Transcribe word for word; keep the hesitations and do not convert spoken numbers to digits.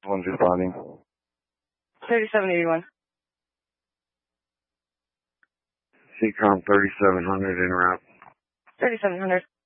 One's responding. thirty-seven eighty-one. C COM thirty-seven hundred en route. thirty-seven hundred.